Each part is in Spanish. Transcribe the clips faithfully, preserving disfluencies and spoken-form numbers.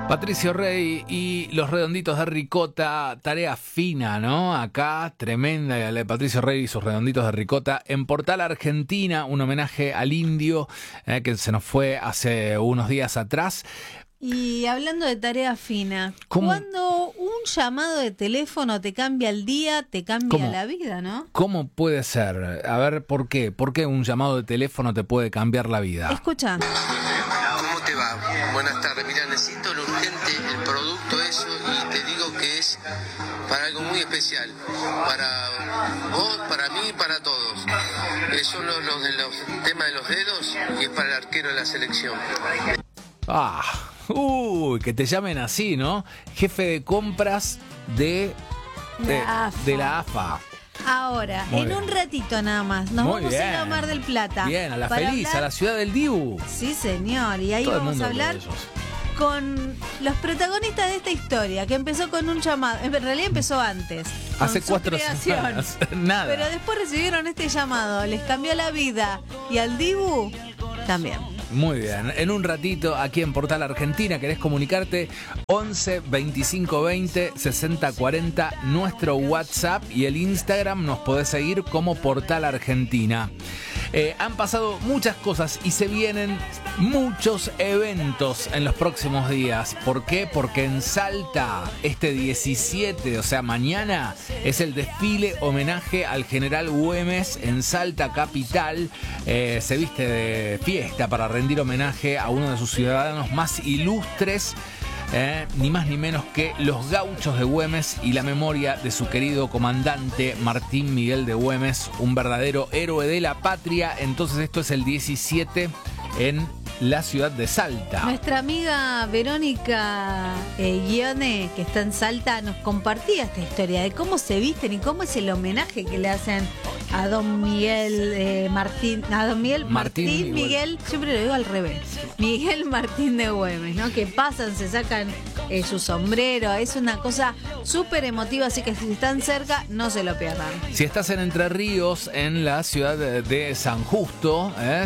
Patricio Rey y los redonditos de ricota, tarea fina, ¿no? Acá, tremenda, la de Patricio Rey y sus redonditos de ricota. En Portal Argentina, un homenaje al indio eh, que se nos fue hace unos días atrás. Y hablando de tarea fina, ¿Cómo? Cuando un llamado de teléfono te cambia el día, te cambia ¿Cómo? la vida, ¿no? ¿Cómo puede ser? A ver, ¿por qué? ¿Por qué un llamado de teléfono te puede cambiar la vida? Escucha. ¿Cómo te va? Buenas tardes. Mira, necesito lo urgente, el producto eso, y te digo que es para algo muy especial. Para vos, para mí y para todos. Eh, son los, los, de los temas de los dedos y es para el arquero de la selección. Ah, uy, que te llamen así, ¿no? Jefe de compras de, de, La AFA. de la AFA. Ahora, Muy en bien. un ratito nada más, nos Muy vamos a ir bien. a Mar del Plata. Bien, a la para feliz, hablar- a la ciudad del Dibu. Sí, señor, y ahí Todo el vamos mundo a hablar orgulloso. con los protagonistas de esta historia, que empezó con un llamado, en realidad empezó antes. con Hace su cuatro creación. semanas. Nada. Pero después recibieron este llamado, les cambió la vida, y al Dibu también. Muy bien, en un ratito aquí en Portal Argentina querés comunicarte once veinticinco veinte sesenta cuarenta, nuestro WhatsApp y el Instagram nos podés seguir como Portal Argentina. Eh, han pasado muchas cosas y se vienen muchos eventos en los próximos días. ¿Por qué? Porque en Salta este diecisiete, o sea mañana, es el desfile homenaje al general Güemes en Salta capital. Eh, se viste de fiesta para rendir homenaje a uno de sus ciudadanos más ilustres. Eh, ni más ni menos que los gauchos de Güemes y la memoria de su querido comandante Martín Miguel de Güemes, un verdadero héroe de la patria. Entonces esto es el diecisiete en la ciudad de Salta. Nuestra amiga Verónica eh, Guione, que está en Salta, nos compartía esta historia de cómo se visten y cómo es el homenaje que le hacen a don Miguel eh, Martín, a don Miguel Martín Martín, Miguel. Miguel, siempre lo digo al revés, Miguel Martín de Güemes, ¿no? Que pasan, se sacan eh, su sombrero, es una cosa súper emotiva, así que si están cerca, no se lo pierdan. Si estás en Entre Ríos, en la ciudad de, de San Justo, eh,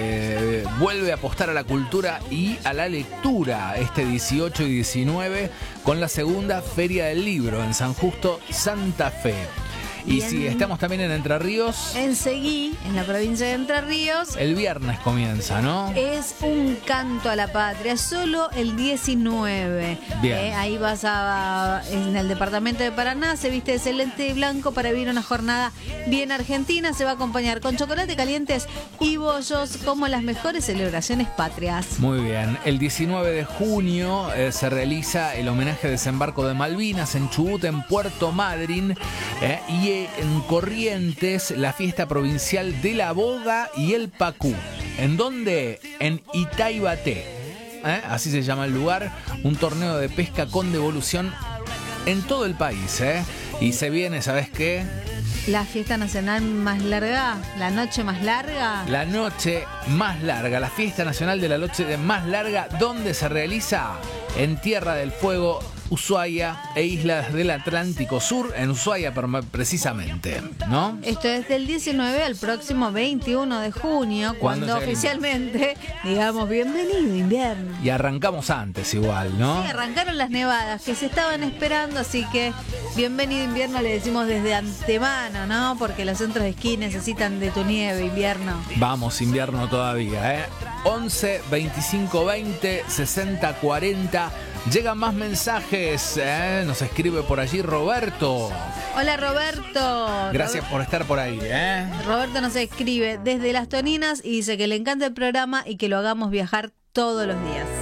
se vuelve a apostar a la cultura y a la lectura este dieciocho y diecinueve con la segunda Feria del Libro en San Justo, Santa Fe. Y Bien. si estamos también en Entre Ríos, En Seguí, en la provincia de Entre Ríos, el viernes comienza, ¿no? es un canto a la patria, solo el diecinueve. Bien. Eh, ahí vas a, en el departamento de Paraná, se viste de celeste y blanco para vivir una jornada bien argentina. Se va a acompañar con chocolate calientes y bollos como las mejores celebraciones patrias. Muy bien, el diecinueve de junio eh, se realiza el homenaje a desembarco de Malvinas en Chubut, en Puerto Madryn, eh, y en Corrientes la fiesta provincial de la boga y el pacú. ¿En dónde? En Itaibaté, ¿eh? Así se llama el lugar, un torneo de pesca con devolución en todo el país, ¿eh? Y se viene, ¿sabes qué? La fiesta nacional más larga, la noche más larga. La noche más larga, la fiesta nacional de la noche de más larga, ¿dónde se realiza? En Tierra del Fuego, Ushuaia e Islas del Atlántico Sur, en Ushuaia precisamente, ¿no? Esto es del diecinueve al próximo veintiuno de junio, ¿Cuándo cuando llega el oficialmente digamos bienvenido invierno. Y arrancamos antes igual, ¿no? Sí, arrancaron las nevadas que se estaban esperando, así que bienvenido invierno le decimos desde antemano, ¿no? Porque los centros de esquí necesitan de tu nieve, invierno. Vamos, invierno todavía, ¿eh? once veinticinco veinte sesenta cuarenta. Llegan más mensajes, ¿eh? Nos escribe por allí Roberto. Hola Roberto. Gracias por estar por ahí, ¿eh? Roberto nos escribe desde Las Toninas y dice que le encanta el programa y que lo hagamos viajar todos los días.